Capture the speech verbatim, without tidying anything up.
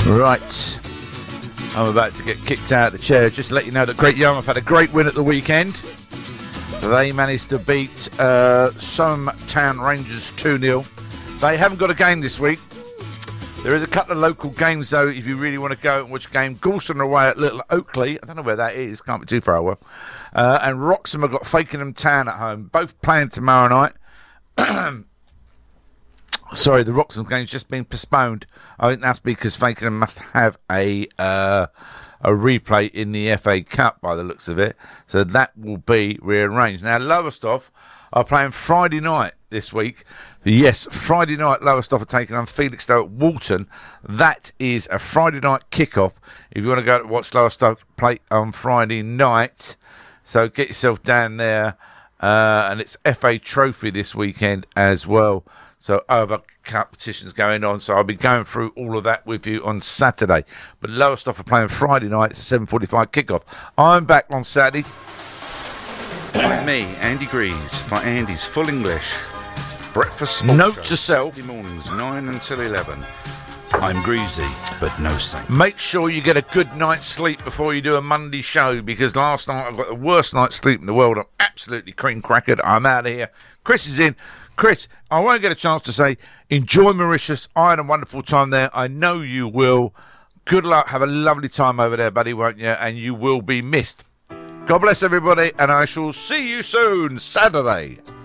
Right. I'm about to get kicked out of the chair. Just to let you know that Great Yarmouth had a great win at the weekend. They managed to beat uh, Soham Town Rangers two nil. They haven't got a game this week. There is a couple of local games, though, if you really want to go and watch a game. Goulston are away at Little Oakley. I don't know where that is. Can't be too far away. Uh, and Wroxham have got Fakenham Town at home. Both playing tomorrow night. Sorry, the Wroxham game's just been postponed. I think that's because Fakenham must have a uh, a replay in the F A Cup by the looks of it. So that will be rearranged. Now, Lowestoft are playing Friday night this week. Yes, Friday night, Lowestoft are taking on Felixstowe at Walton. That is a Friday night kickoff if you want to go to watch Lowestoft play on Friday night. So get yourself down there. Uh, and it's F A Trophy this weekend as well. So other competitions going on. So I'll be going through all of that with you on Saturday. But Lowestoft are playing Friday night. It's a seven forty-five kickoff. I'm back on Saturday. Me, Andy Greaves, for Andy's Full English Breakfast Sport Note Show, to self. Saturday mornings, nine until eleven. I'm greasy, but no saint. Make sure you get a good night's sleep before you do a Monday show, because last night I got the worst night's sleep in the world. I'm absolutely cream crackered. I'm out of here. Chris is in. Chris, I won't get a chance to say, enjoy Mauritius. I had a wonderful time there. I know you will. Good luck. Have a lovely time over there, buddy, won't you? And you will be missed. God bless everybody, and I shall see you soon, Saturday.